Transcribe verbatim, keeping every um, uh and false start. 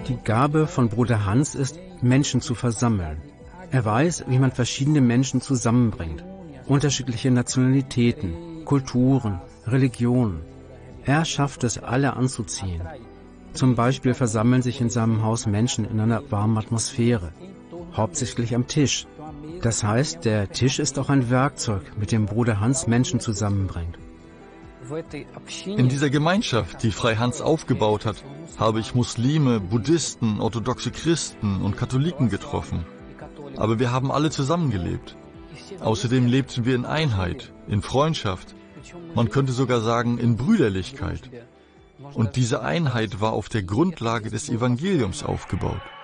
Die Gabe von Bruder Hans ist, Menschen zu versammeln. Er weiß, wie man verschiedene Menschen zusammenbringt. Unterschiedliche Nationalitäten, Kulturen, Religionen. Er schafft es, alle anzuziehen. Zum Beispiel versammeln sich in seinem Haus Menschen in einer warmen Atmosphäre, hauptsächlich am Tisch. Das heißt, der Tisch ist auch ein Werkzeug, mit dem Bruder Hans Menschen zusammenbringt. In dieser Gemeinschaft, die Fray Hans aufgebaut hat, habe ich Muslime, Buddhisten, orthodoxe Christen und Katholiken getroffen. Aber wir haben alle zusammengelebt. Außerdem lebten wir in Einheit, in Freundschaft. Man könnte sogar sagen, in Brüderlichkeit. Und diese Einheit war auf der Grundlage des Evangeliums aufgebaut.